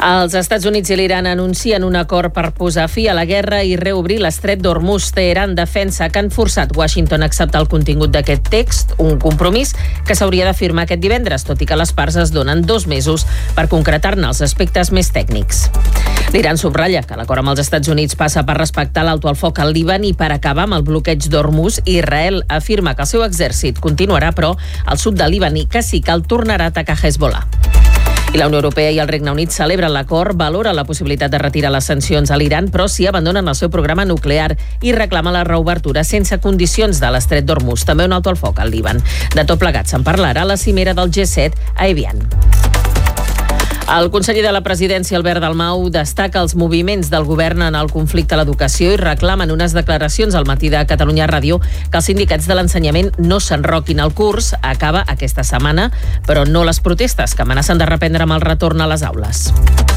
Els Estats Units i l'Iran anuncien un acord per posar fi a la guerra i reobrir l'estret d'Hormuz. Teheran defensa que han forçat Washington a acceptar el contingut d'aquest text, un compromís que s'hauria de firmar aquest divendres, tot i que les parts es donen 2 mesos per concretar-ne els aspectes més tècnics. L'Iran subratlla que l'acord amb els Estats Units passa per respectar l'alto al foc al Líban i per acabar amb el bloqueig d'Hormuz. Israel afirma que el seu exèrcit continuarà, però, al sud del Líban i que sí que el tornarà a atacar Hezbollah. I la Unió Europea i el Regne Unit celebren l'acord, valora la possibilitat de retirar les sancions a l'Iran, però sí abandonen el seu programa nuclear i reclama la reobertura sense condicions de l'estret d'Hormuz, també un alto al foc al Líban. De tot plegat se'n parlarà a la cimera del G7 a Evian. El conseller de la Presidència, Albert Dalmau, destaca els moviments del govern en el conflicte a l'educació i reclamen unes declaracions al matí de Catalunya Ràdio que els sindicats de l'ensenyament no s'enroquin. El curs acaba aquesta setmana, però no les protestes que amenacen de reprendre amb el retorn a les aules.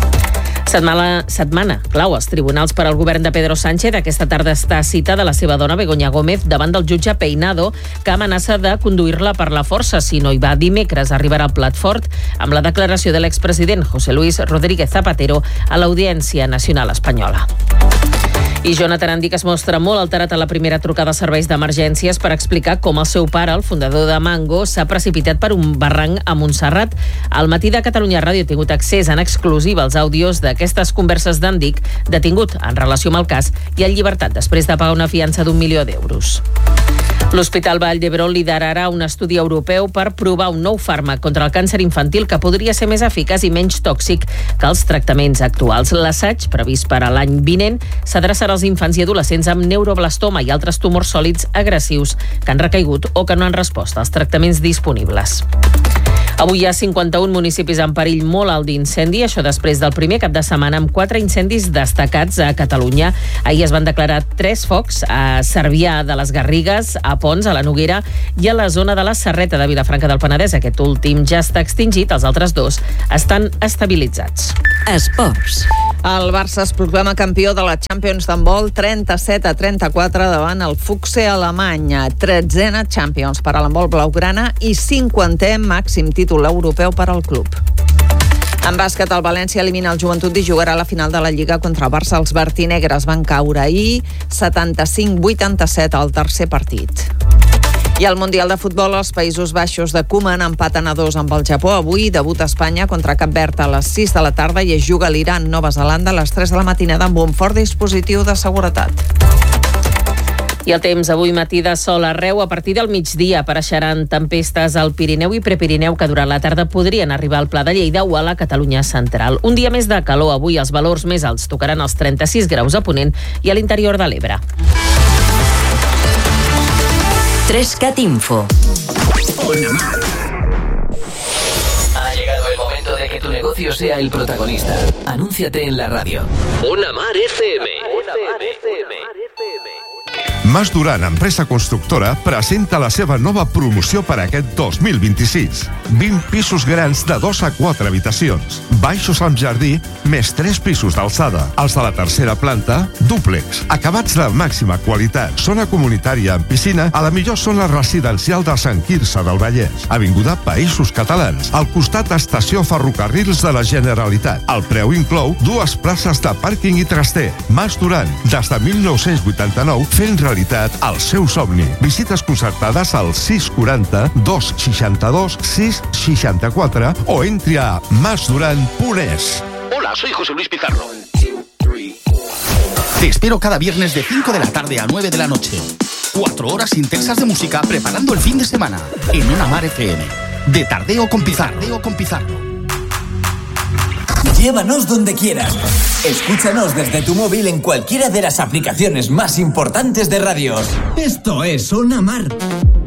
Setmana clau als tribunals per al govern de Pedro Sánchez. Aquesta tarda està citada la seva dona, Begoña Gómez, davant del jutge Peinado, que amenaça de conduir-la per la força. Si no hi va, dimecres arribarà al plat fort amb la declaració de l'expresident José Luis Rodríguez Zapatero a l'Audiència Nacional Espanyola. I Jonathan Andic es mostra molt alterat a la primera trucada als serveis d'emergències per explicar com el seu pare, el fundador de Mango, s'ha precipitat per un barranc a Montserrat. Al matí de Catalunya Ràdio ha tingut accés en exclusiva als àudios d'aquestes converses d'Andic, detingut en relació amb el cas i en llibertat després de pagar una fiança d'1 milió d'euros. L'Hospital Vall d'Hebron liderarà un estudi europeu per provar un nou fàrmac contra el càncer infantil que podria ser més eficaç i menys tòxic que els tractaments actuals. L'assaig, previst per a l'any vinent, s'adreçarà als infants i adolescents amb neuroblastoma i altres tumors sòlids agressius que han recaigut o que no han respost als tractaments disponibles. Avui hi ha 51 municipis en perill molt alt d'incendi, això després del primer cap de setmana amb 4 incendis destacats a Catalunya. Ahir es van declarar 3 focs a Cervià de les Garrigues, a Pons, a la Noguera i a la zona de la Serreta de Vilafranca del Penedès. Aquest últim ja està extingit, els altres 2 estan estabilitzats. Esports. El Barça es proclama campió de la Champions d'handbol 37-34 davant el Fuchse alemany. 13a Champions per a l'handbol blaugrana i 50è màxim títol europeu per al club. En bàsquet, el València elimina el Joventut i jugarà a la final de la Lliga contra el Barça. Els vertinegres van caure ahir 75-87 al tercer partit. I al Mundial de Futbol, els Països Baixos de Koeman empaten a 2 amb el Japó. Avui debuta Espanya contra Cap Verd a les 6 de la tarda i es juga l'Iran, Nova Zelanda a les 3 de la matinada amb un fort dispositiu de seguretat. I el temps avui matí de sol arreu. A partir del migdia apareixeran tempestes al Pirineu i Prepirineu que durant la tarda podrien arribar al Pla de Lleida o a la Catalunya central. Un dia més de calor. Avui els valors més alts tocaran els 36 graus a Ponent i a l'interior de l'Ebre. 3CAT Info. Ha llegado el momento de que tu negocio sea el protagonista. Anúnciate en la radio. Una Mar FM. Mas Duran, empresa constructora, presenta la seva nova promoció per aquest 2026. 20 pisos grans de 2 a 4 habitacions, baixos amb jardí, més 3 pisos d'alçada. Els de la tercera planta, dúplex, acabats de màxima qualitat, zona comunitària amb piscina a la millor zona residencial de Sant Quirze del Vallès, avinguda Països Catalans, al costat estació Ferrocarrils de la Generalitat. El preu inclou 2 places de pàrquing i traster. Mas Duran, des de 1989, fent realitat el seu somni. Visites concertades al 640 262 664 o entri a masduran.es. Hola, soy José Luis Pizarro. Te espero cada viernes de 5 de la tarde a 9 de la noche. 4 horas intensas de música preparando el fin de semana en Una Mar FM. De Tardeo con Pizarro. Llévanos donde quieras. Escúchanos desde tu móvil en cualquiera de las aplicaciones más importantes de radios. Esto es Una Mar.